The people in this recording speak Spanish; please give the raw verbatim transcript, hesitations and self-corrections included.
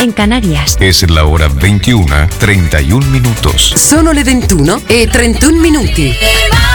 en Canarias. Es la hora veintiuno, treinta y un minutos. Sono le ventuno e trentuno minuti.